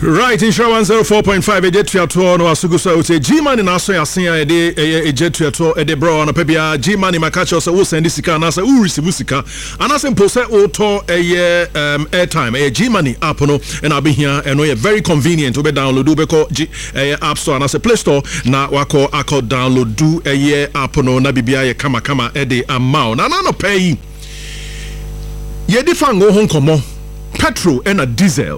Right, insurance 104.5 ejet fiato no asugu so say G-Money na so yasen e de ejet fiato e de bro na pebia G-Money makacho so wo send sika na so wo receive sika ana se mpo se wo to airtime G-Money app no and abi here and no very convenient we download do be call app store na se Play Store na wako download do app no na bibia ye kama e de amount na no pay ye di fan go hon komo petrol and a diesel.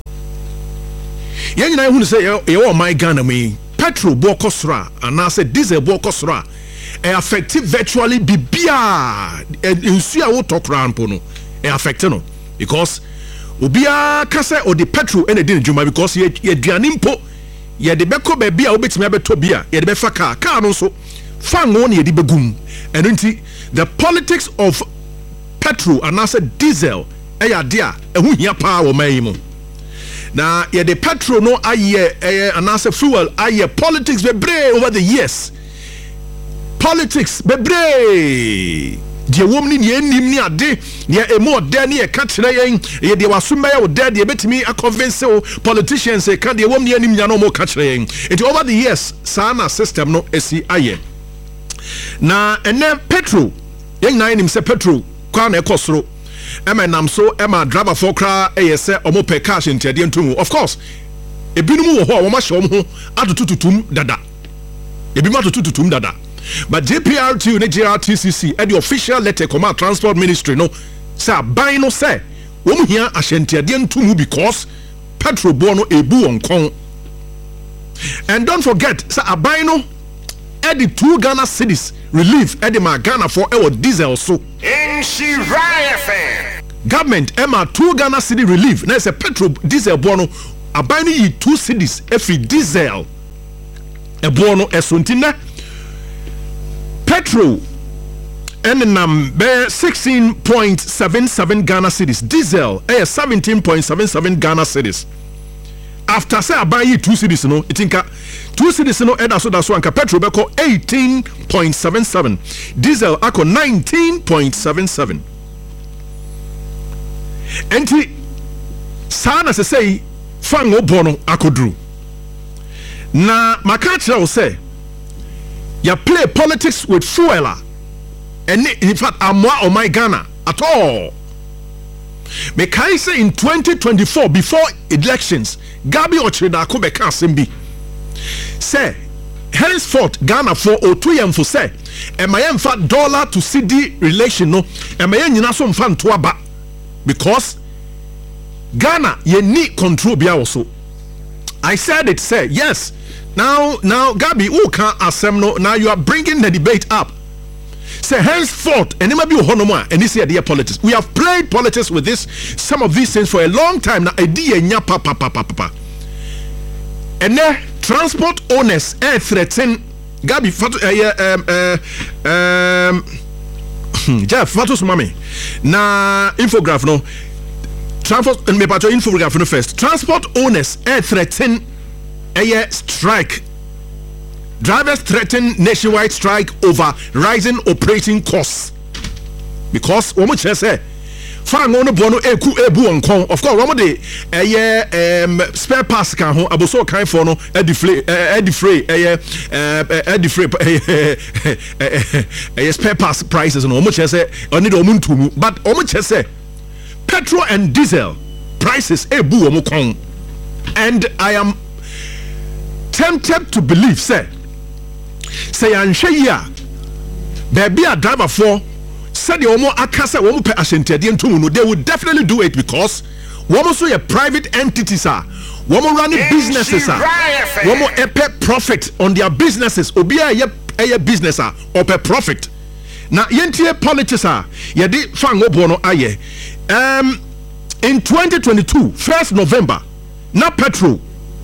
Yen na ehunu say ye my Ghana me petrol bo kosra and I say diesel bo kosra e affect virtually bibia ensu a wo tokra mpo no e affect no because obia ka say o the petrol and the juma because ye duane mpo ye de beko ba bia obetimi abeto bia ye de be fa car no so fa ngo na ye de begum and nti the politics of petrol and I say diesel e ya dia ehu hia pa wo mai mu. Now, yeah, the petrol no and as a fuel, politics bebre over the years. Politics bebre. The woman ye nim ni ade, ye emo de ni e ka kire yen, ye de wasumba ye de de betimi a convince politicians e ka de woman ye nim nya no mo ka kire yen. It over the years, sana system no esi aye. Na ene petrol, yen na nim se petrol kwa na ekosoro. Emma Namso, Emma driver for cra, say, or more per cash in Tedian. Of course, a binum or much home at the tutum dada. A bima to tutum dada. But JPRT, JRTCC, and the official letter command transport ministry, no, sir, buy no say, woman here, Ashentiadian tumu because petrol bono a boo on con. And don't forget, sir, a bino, Eddie 2 Ghana cities relief Eddie Ghana for our diesel so. Government Emma 2 Ghana city relief. Now it's a petrol diesel bono. A buying 2 cities every diesel. A bono esuntina. Petrol and number 16.77 Ghana cities. Diesel 17.77 Ghana cities. After say I buy you 2 cities, no, it think 2 cities, no, and that's one. Petrol beko 18.77, diesel ako 19.77. Enti sana se say fango bono ako drew. Na makacha will say ya play politics with fuela, and in fact amwa or my Ghana at all. Me kai say in 2024 before elections Gabi Ochida ko be ka sembi say henceforth Ghana for O2 for say e ma yemfa dollar to CD relation no e ma nyina so mfa nto aba because Ghana ye need control bia also. I said it say yes now Gabi who can asem no now you are bringing the debate up. Say henceforth, and it might be honoma, and this year politics. We have played politics with this, some of these things for a long time now. Idea nya papa. And then transport owners threaten Gabi Jeff Fatos Mami. Na infograph no. Transport and me pato infograph no first. Transport owners threaten strike. Drivers threaten nationwide strike over rising operating costs because woman say fan on bono ebu on con of course woman de spare parts kan ho aboso kan for no edifray spare parts prices no woman say oni do omuntu but woman say petrol and diesel prices ebu omo con and I am tempted to believe say anhwe ya baby a driver for said the omo akasa womo pe asentade ntomu no they would definitely do it because womo so your private entities are womo running businesses are womo pay profit on their businesses obi a ye business are or pay profit na yentie politics are ye de fango bono aye in 2022 1st November na petrol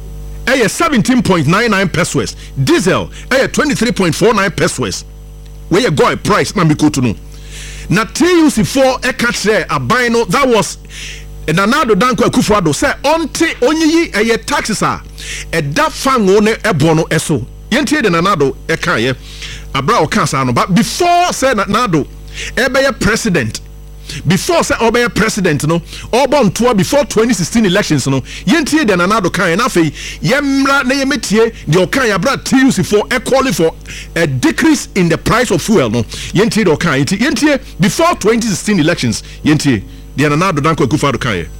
17.99 pesos, diesel 23.49 pesos. Where you go a price na miko to no. Na TUC4 catch there a bino that was Nanado Danko Akufo-Addo say onte onyi taxes are that fan one bono eso. Yenti de Nanado ka ye abra o kansa no but before say Nanado president before say obey president no obon tour before 2016 elections no yentie de nanado kan na fe yemra na yemetie de okan ya bra TUC for calling for a decrease in the price of fuel no yentie de okan yentie before 2016 elections yentie de nanado Danko Akufo-Addo kan ye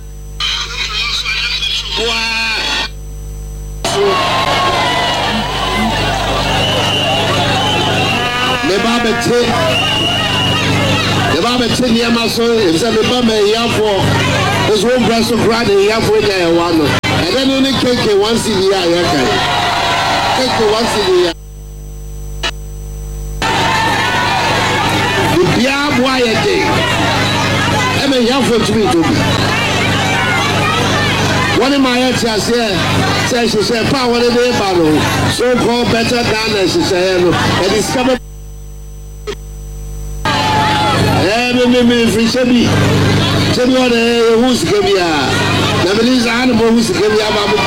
the Baba Tinia so is a Baba Yafo, his own breast of grad and Yafo, and then only cake once in the year. Cake once in the year. The Pia Boya Day. I mean, Yafo to me to be. One of my heads says, she said, power of the battle, so called better than as she said, and discovered. Free Sebi. Sebi on who's Gabia. Nobody's animal who's Gabia.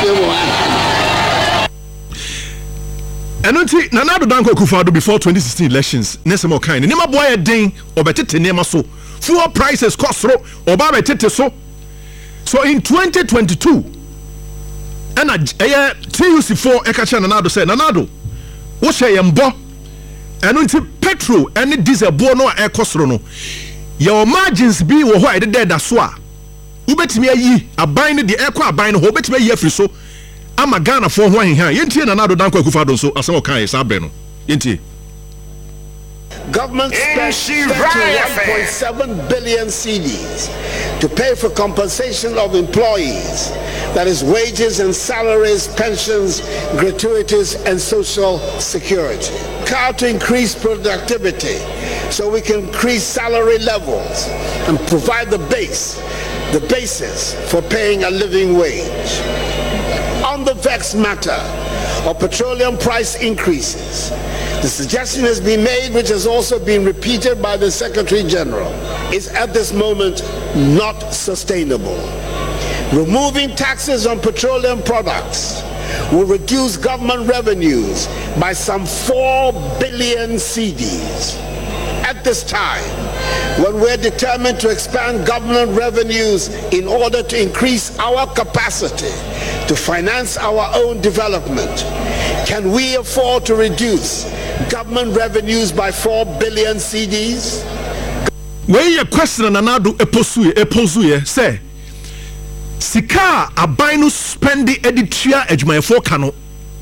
And until Nanado Danko Akufo-Addo before 2016 elections, Nesemo kind. Nema boy a ding or better nema so. Fuel prices cost ro or ba betete so. So in 2022, and a TUC4 Ekacha Nanado said, Nanado, what say yambo? And until petrol and diesel bono air cost no. Your margins be wo ho ide da so a ubetimi ayi aban de ekwa aban ho ubetimi ayi afri so ama Ghana for ho ahen yentie Nanado Danko Akufo-Addo so asem okan sa bre no yentie government spent 1.7 billion cedis to pay for compensation of employees, that is wages and salaries, pensions, gratuities and social security. How to increase productivity so we can increase salary levels and provide the basis for paying a living wage. On the vexed matter of petroleum price increases, the suggestion has been made, which has also been repeated by the Secretary General, is at this moment not sustainable. Removing taxes on petroleum products will reduce government revenues by some 4 billion cedis. At this time, when we're determined to expand government revenues in order to increase our capacity to finance our own development, can we afford to reduce government revenues by 4 billion cedis? Where your question Nanado eposuye say sika abainu spendi editia ejmayefo kano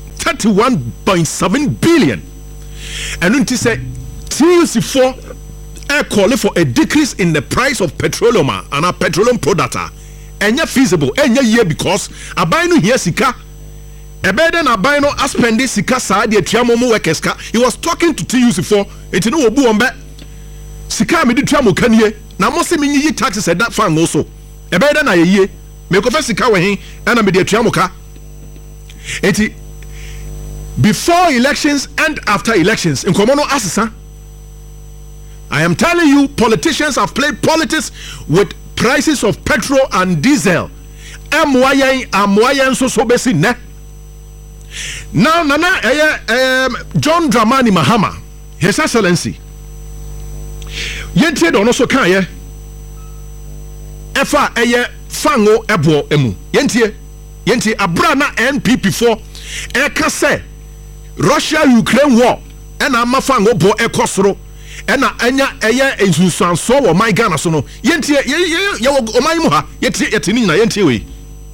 31.7 billion. And unti say TUC4 call for a decrease in the price of petroleum and a petroleum product. Enya feasible, enya year because abainu here sika ebeden abainu aspendi sika sa de tuamomo workers ka. He was talking to TUC4 enti no obu ombe sika me di tuamo kanie na mo se menyi yi taxes e that fan also ebeden na ye me ko fa sika we hin na me de tuamo ka enti before elections and after elections in komono asesa. I am telling you, politicians have played politics with prices of petrol and diesel. Amwayan so besi ne. Now Nana John Dramani Mahama, His Excellency. Yentie don so kan ye. Efa fango ebo emu. Yentie abra na NPP4 eka se Russia Ukraine war and amafango bo ekosoro. Ena enya ensunsanso wo my Ghana so no yentie ye oman mu ha yeti ni na yentie we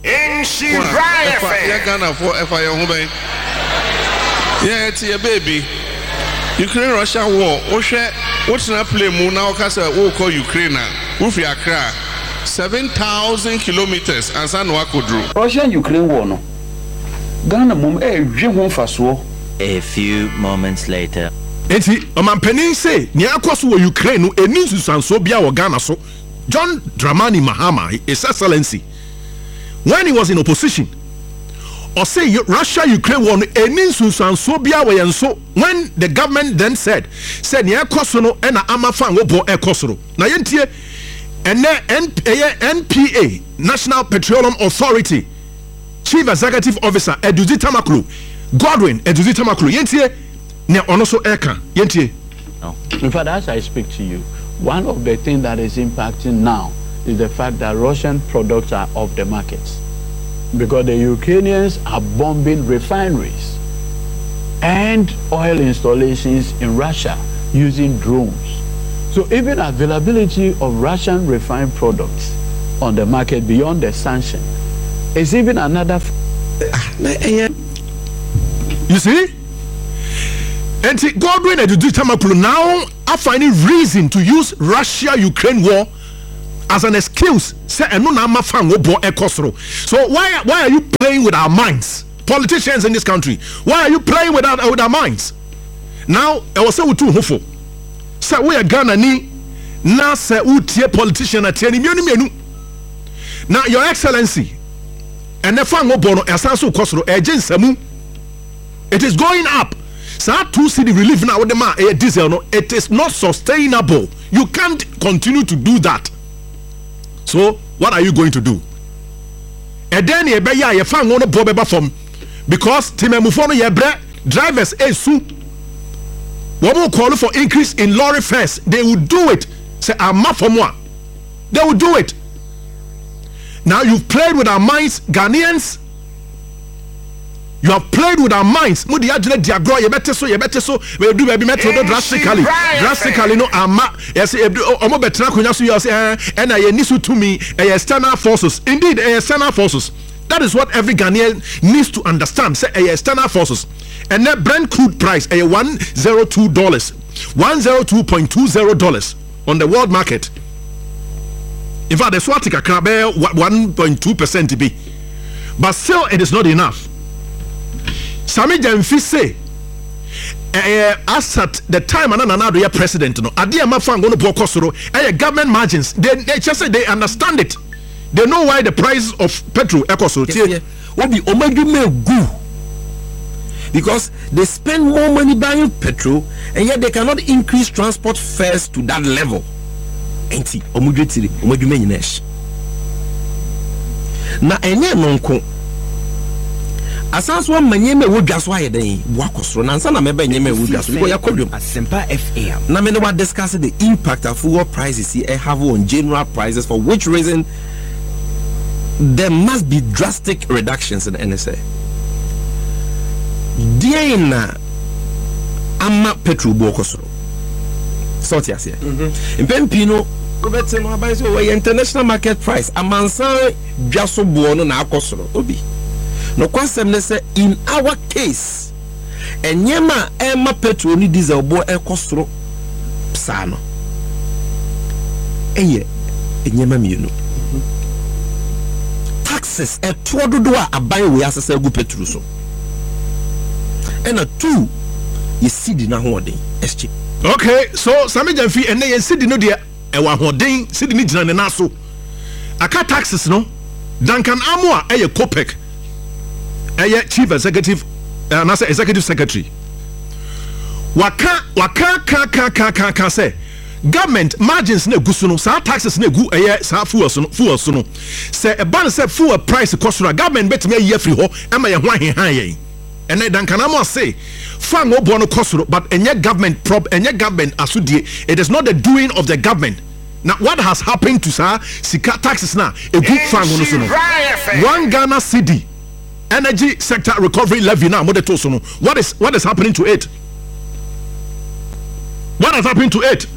ya Ghana for efa yo ho ben ye tie baby Ukraine Russia war wo hwe wo tena play mu na wo ka say wo call Ukraine na wo fi Accra 7,000 kilometers ansa no akodru Russia Ukraine war no Ghana mum hwe ho faso. A few moments later. Enti omanpenin say ni akoso wo Ukraine no eni nsusanso bia wo Ghana so. John Dramani Mahama, His Excellency, when he was in opposition, or say Russia Ukraine war no eni nsusanso bia wo yenso. When the government then said ni akoso no na amafa wo bo ekosoro. Na yentie ene NPA National Petroleum Authority Chief Executive Officer Eduzi Tamaklo Godwin Eduzi Tamaklo yentie ne ono so eka yentie. No. In fact, as I speak to you, one of the things that is impacting now is the fact that Russian products are off the markets because the Ukrainians are bombing refineries and oil installations in Russia using drones. So even availability of Russian refined products on the market beyond the sanction is even another. You see? And Godwin and Tamakulu now are finding reason to use Russia-Ukraine war as an excuse. So why are you playing with our minds? Politicians in this country, why are you playing with our minds? Now, I was saying too hopeful. So we are Ghana ni na se utie politician ateni mienu. Now, Your Excellency, and the fan bono esanso kosoro ejinsemu. It is going up. So 2 cedi relief now with the man diesel no, it is not sustainable. You can't continue to do that. So what are you going to do? And then you be ya fan no bobeba from because timemufono ye bre drivers esu. What will call for increase in lorry fares? They will do it. Say I'm for more. They will do it. Now you've played with our minds, Ghanaians. You have played with our minds. You better so. We do baby metro drastically. Drastically, no ama. Yes, omo betra kunya so you say and I nisu to me external forces. Indeed, external forces. That is what every Ghanaian needs to understand. Say external forces. And that Brent crude price $102, $102.20 on the world market. In fact, the Swatika crab 1.2% to be, but still it is not enough. Sami Jamfi say, as at the time another president, no, Adia Mafan going to Bokosoro, government margins. They just say they understand it. They know why the price of petrol Ecoso will be Omagume Goo. Because they spend more money buying petrol and yet they cannot increase transport fares to that level. Enti omudwetiri omadwuma nyinesh na enye nonko asanso manyeme wodwaso ayeden buakosoro na nsa na meba nyeme wodwaso because yakodwom Asempa FM na me no discuss the impact of fuel prices have on general prices, for which reason there must be drastic reductions in the NSA. Diana ama petrol buakosoro sort yes in Pempino Robert no abai so international market price amansan dwaso buono na akosoro obi no kwasem ne say in our case enyema ema petrol ni diesel bo ekosoro psa no enyema mienu taxes etododo a abai we asese gu petrol so and a two you see the na ho den exchange. Okay, so Sami Jamfi and they said no dear ewa hoden said ni jina na so aka taxes no Duncan Amwa COPEC chief executive executive secretary waka say government margins na gu so no sa taxes na gu sa fuel so no say e ban say fuel price cost government betime ayi afri ho e ma ye ho ahehan yen and then Dankanamo say, "Fang obono kosoro, but any government asudie. It is not the doing of the government. Now, what has happened to sir? Sika taxes now a good fang on 1 Ghana cedi energy sector recovery levy now. What is happening to it? What has happened to it?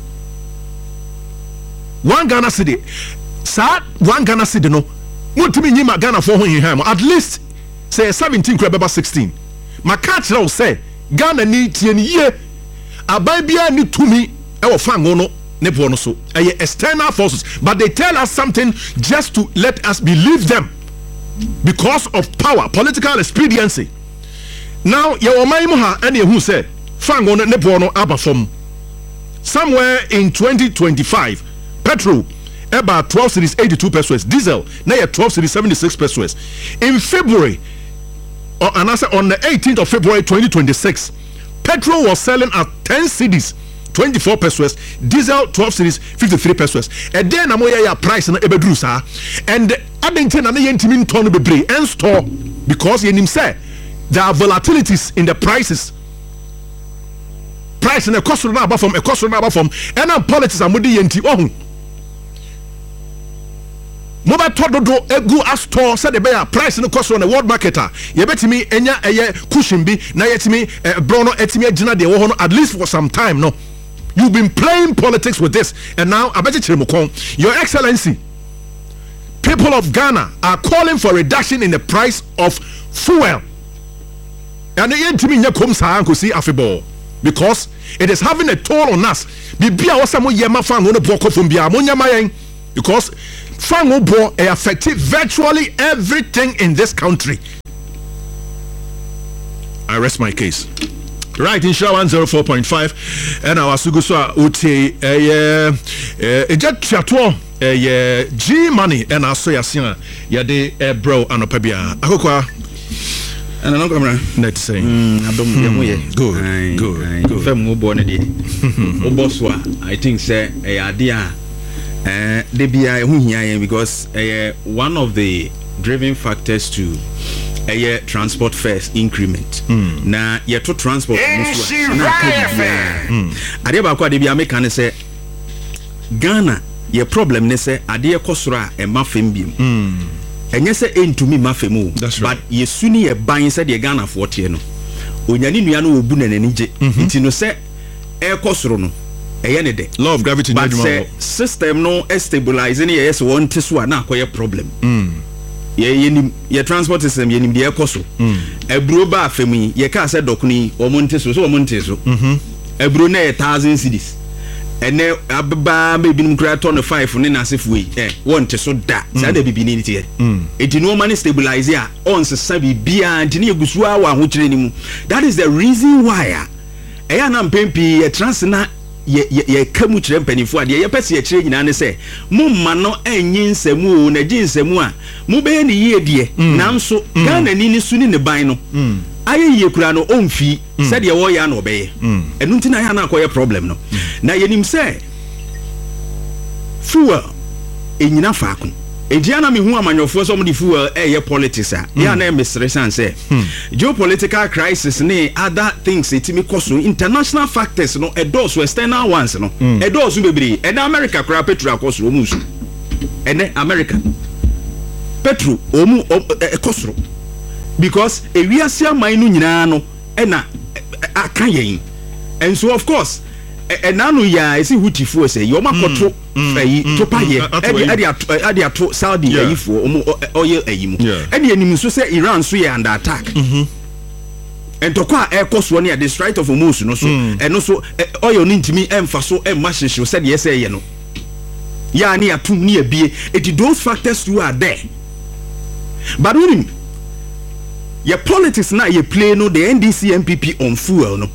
1 Ghana cedi, sir. 1 Ghana cedi no. What to me Ghana for him? At least say 17 crab 16. Makachra say Ghana ni tien ye ababia ni tumi e wo fango no ne bo no so external forces, but they tell us something just to let us believe them because of power, political expediency. Now ye wo mai mu ha ene hu say fango no ne bo no aba from somewhere in 2025 petrol about 12 cedis 82 pesos, diesel na 12 cedis 76 pesos. In February and I said on the 18th of February 2026, petrol was selling at 10 cedis 24 pesos, diesel 12 cedis 53 pesos. And then amoya price na ebedru sa, and adente na yentimi ton bebre and store because yenim say there are volatilities in the prices price na cost na aba from and politics amudi yenti ohun mo ba to dodo egu astore said the bear price no cost on the world marketer ye betimi enya eye cushion bi na yetimi brono etimi agina de wo ho no at least for some time. No, you've been playing politics with this, and now Your Excellency, people of Ghana are calling for reduction in the price of fuel. And because it is having a toll on us. Because fango affected virtually everything in this country. I rest my case. Right, in Shaw 104.5 and our Suguswa Uti jet chateau G money and our soya yade bro and opebia akokwa and no camera net say good fem born dey oboswa I think say idea they be hu hia because one of the driving factors to transport fares increment na yeto transport ade ba kwa de bia make an say Ghana ye problem ne say ade ekosoro a e mafem biem enye say entumi mafem o but ye suni ye ban say de Ghana for tie no onyani nua no obu na nanije nti no say ekosoro no eye ne de law of gravity but say system no stabilize ne yes one tiso na akoye problem ye transport system yenim de ekoso ebro ba afemi ye ka say dokuni omonte so ebro na 1000 cedis ene abba maybe nim kra ton 5 ne na sefu yi wonte so da say da bibi ni tie enti no man stabilize ya on se sabi bia enti ne egusu a wa ho kire ni mu. That is the reason why na mpempi ye transna ye kamu kire mpanifo ade ye pese ye kire nyina ne se mo ma no enyi nsemu o na gi nsemu a mo be ne ye die nanso Ghana ni su ni ne ban no aye ye kura no omfi said ye wo ya na obeye enu ntina ya na akoye problem no na yenim se fuel enyina faako ejiana me hu amanyofo so mo di fuel ye politics a ya na emesere san say geopolitical crisis ne other things etimi koso international factors no edoso external ones no edoso bebre ena America kra petrol akoso omusu ene America petrol omu ekosoro because ewiase aman no nyina no ena aka yen and so of course enanu ya esi hutifo say yo makoto fayi topaye edi ato Saudi yifo oil ayimu edi enim so say Iran so ya under attack entokwa ekoso ne the Strait of Hormuz no so eno so oil no ntimi emfa so emma hwehwe said yes ye no ya ne atum ne abie edi those factors too are there but when your politics na ye play no the NDC MPP on fuel no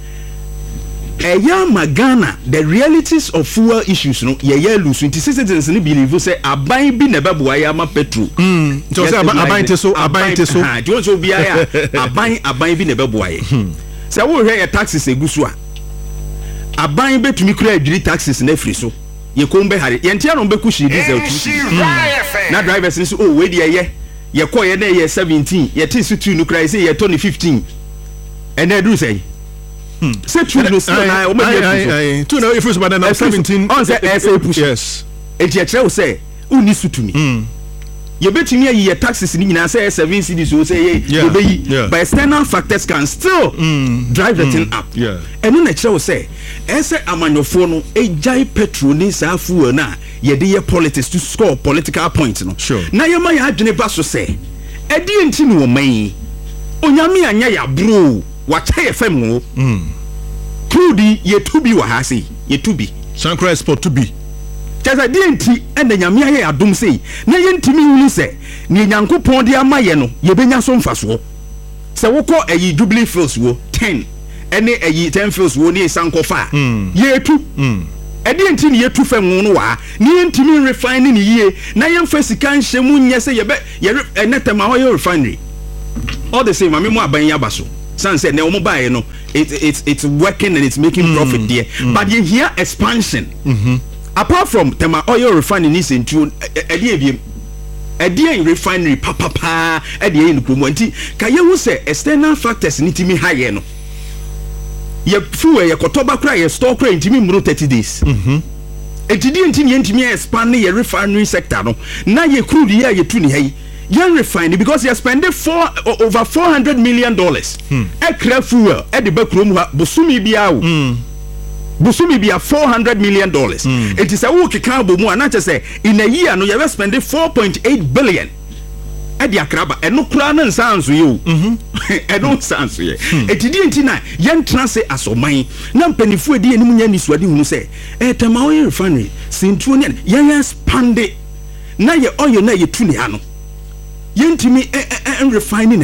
Ghana, the realities of fuel issues no ye lose into citizens ni believe say aban bi na beboa ya ma petrol so say aban teso do you so bia ya aban bi na beboa ye say wo hwe your taxes egusu a aban betumi kura adwiri taxes na free so ye kombe hare ye ntia no be kushi diesel na drivers ni so oh we dey ye koye na ye 17 ye tin so 2 no kura say ye 15 and they do say say true no say na o me two no if it's about now 17 on say push yes e je kire o say uni su to me ye betumi ayi taxes ni nyina say 7 cedis o say ye be but external factors can still drive the thing up and na kire o say ese amanyofo no ejai petrol ni sa fuel na ye de ye politics to score political points no na ye ma ya adwene ba so say e de enti no o man onyame anya ya bro wacha ye fam wo crude ye to be wa ha say ye to be sankra export to be chaza de enti enda nyame aye adom say na ye ntimi wuli say ni nyankopon de amaye no ye benya so mfaso se wokọ ayi Jubilee Fields wo 10 ene ayi 10 fields wo ni sankofa ye tu edi enti ni ye tu fam no wa ni ntimi refine ni ye na ye mfa sika nhemu nye say ye be ye enetema ho ye refinery all the same amemo aban ya baso san say na omo bae no it's working and it's making profit there but you hear expansion apart from tema oil refining is into edi refinery papa edi in kromo nti ka ye hu say external factors nitimi higher no ye fuel ye kotoba kra ye store kra ntimi muro 30 days etidi ntimi ntimi expand ye refinery sector no na ye crude ye tu ni hay ye refine because you spend over $400 million ekra fuel e de bakrom ha bosumi bia wo busumi bia $400 million it is a wo keka bomu anache say in a year no you spend 4.8 billion edi akraba eno kura na nsanso ye eno nsanso ye etidi ntina ye ntra se asoman na mpanifu edi enim nya nisuade hunu se etama oil refinery sintuo ne ye expand na ye oil na ye tu ne ano ye ntimi refining